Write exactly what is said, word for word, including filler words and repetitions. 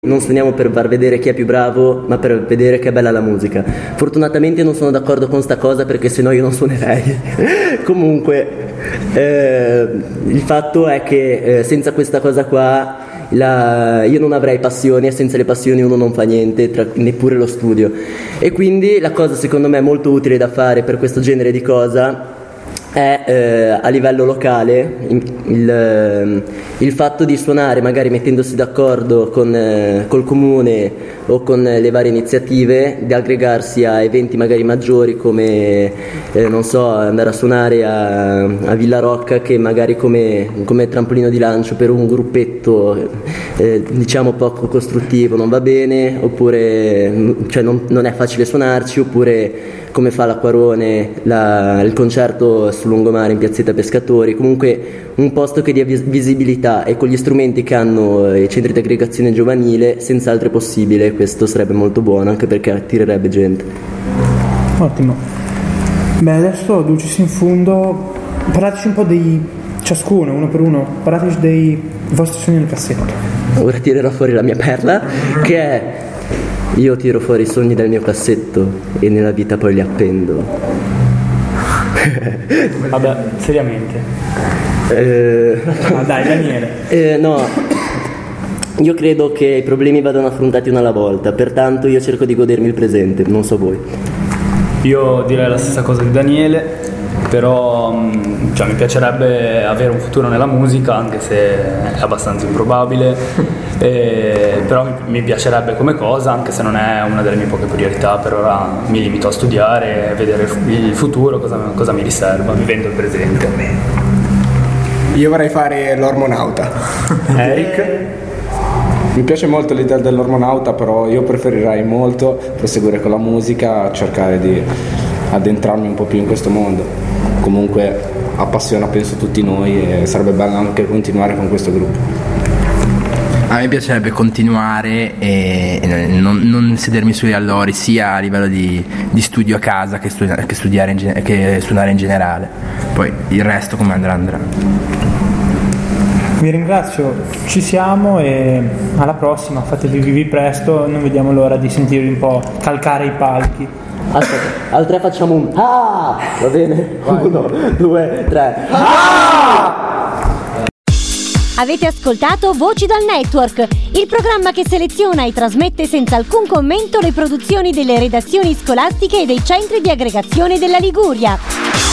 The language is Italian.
Non suoniamo per far vedere chi è più bravo, ma per vedere che è bella la musica. Fortunatamente non sono d'accordo con sta cosa, perché sennò io non suonerei. Comunque eh, il fatto è che eh, senza questa cosa qua la, io non avrei passioni, e senza le passioni uno non fa niente, tra, neppure lo studio. E quindi la cosa secondo me molto utile da fare per questo genere di cosa è eh, a livello locale il, il fatto di suonare magari mettendosi d'accordo con, eh, col comune o con le varie iniziative, di aggregarsi a eventi magari maggiori come eh, non so, andare a suonare a, a Villa Rocca, che magari come, come trampolino di lancio per un gruppetto eh, diciamo poco costruttivo non va bene, oppure cioè non, non è facile suonarci, oppure come fa l'Acquarone, la, il concerto sul lungomare in piazzetta Pescatori. Comunque un posto che dia vis- visibilità, e con gli strumenti che hanno i centri di aggregazione giovanile senz'altro è possibile. Questo sarebbe molto buono, anche perché attirerebbe gente. Ottimo. Beh, adesso Dulcis in fondo, parlateci un po' di ciascuno, uno per uno, parlateci dei vostri sogni nel cassetto. Ora tirerò fuori la mia perla, che è: io tiro fuori i sogni dal mio cassetto e nella vita poi li appendo. Vabbè, seriamente. Eh... Ah, dai, Daniele. Eh, no, io credo che i problemi vadano affrontati una alla volta, pertanto io cerco di godermi il presente, non so voi. Io direi la stessa cosa di Daniele, però cioè, mi piacerebbe avere un futuro nella musica, anche se è abbastanza improbabile, e, però mi, mi piacerebbe come cosa, anche se non è una delle mie poche priorità. Per ora mi limito a studiare, vedere il futuro, cosa, cosa mi riserva, vivendo il presente. Io vorrei fare l'ormonauta. Eric? Mi piace molto l'idea dell'ormonauta, però io preferirei molto proseguire con la musica, cercare di addentrarmi un po' più in questo mondo. Comunque appassiona penso tutti noi, e sarebbe bello anche continuare con questo gruppo. A me piacerebbe continuare e non, non sedermi sui allori, sia a livello di, di studio a casa che, studi- che, studiare in, che suonare in generale. Poi il resto come andrà andrà. Vi ringrazio, ci siamo e alla prossima, fatevi vivi presto, non vediamo l'ora di sentirvi un po' calcare i palchi. Aspetta, al tre facciamo un ah! Va bene? Vai. Uno, due, tre. Ah! Avete ascoltato Voci dal Network, il programma che seleziona e trasmette senza alcun commento le produzioni delle redazioni scolastiche e dei centri di aggregazione della Liguria.